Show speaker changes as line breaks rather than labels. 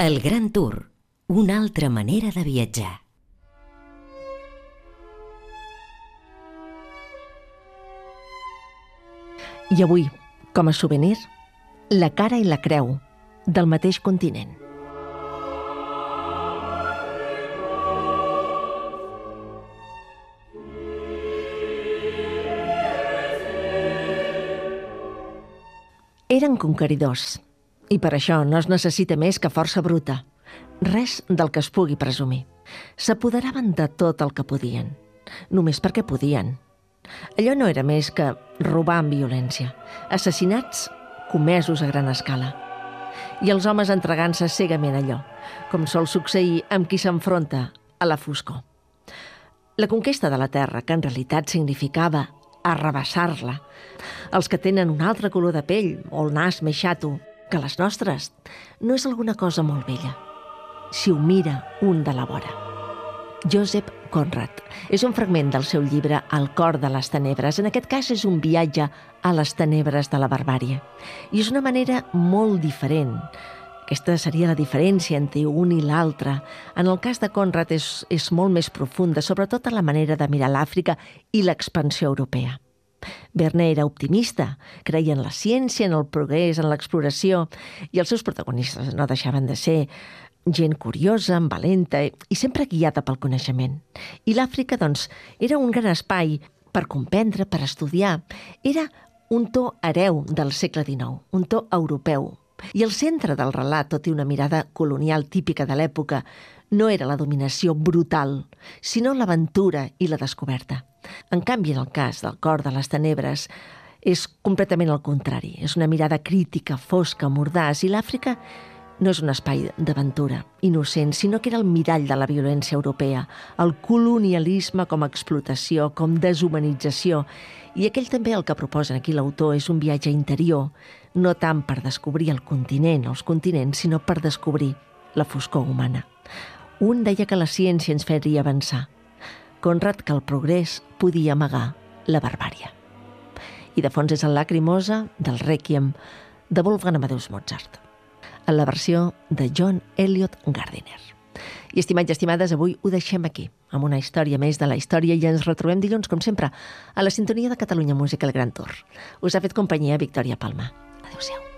El Gran Tour, una altra manera de viatjar.
I avui, com a souvenir, la cara i la creu del mateix continent. Eren conqueridors, i per això no es necessita més que força bruta. Res del que es pugui presumir. S'apoderaven de tot el que podien, només perquè podien. Allò no era més que robar amb violència, assassinats comesos a gran escala. I els homes entregant-se cegament a allò, com sol succeir amb qui s'enfronta a la foscor. La conquesta de la terra, que en realitat significava arrabassar-la, els que tenen un altre color de pell o el nas més xato que les nostres, no és alguna cosa molt bella, si ho mira un de la vora. Joseph Conrad és un fragment del seu llibre El cor de les tenebres. En aquest cas és un viatge a les tenebres de la barbàrie. I és una manera molt diferent. Aquesta seria la diferència entre un i l'altre. En el cas de Conrad és molt més profunda, sobretot en la manera de mirar l'Àfrica i l'expansió europea. Verne era optimista, creia en la ciència, en el progrés, en l'exploració, i els seus protagonistes no deixaven de ser gent curiosa, valenta i sempre guiada pel coneixement. I l'Àfrica, doncs, era un gran espai per comprendre, per estudiar. Era un to hereu del segle XIX, un to europeu. I el centre del relat, tot i una mirada colonial típica de l'època, no era la dominació brutal, sinó l'aventura i la descoberta. En canvi, en el cas del cor de les tenebres, és completament el contrari. És una mirada crítica, fosca, mordaç, i l'Àfrica no és un espai d'aventura innocent, sinó que era el mirall de la violència europea, el colonialisme com a explotació, com deshumanització. I aquell també el que proposa aquí l'autor és un viatge interior, no tant per descobrir el continent, els continents, sinó per descobrir la foscor humana. Un deia que la ciència ens faria avançar. Conrad que el progrés podia amagar la barbàrie. I de fons és el Lacrimosa del Rèquiem de Wolfgang Amadeus Mozart, en la versió de John Eliot Gardiner. I estimats i estimades, avui ho deixem aquí, amb una història més de la història, i ens retrobem dilluns, com sempre, a la sintonia de Catalunya Música, el Gran Tour. Us ha fet companyia Victòria Palma. Adéu-siau.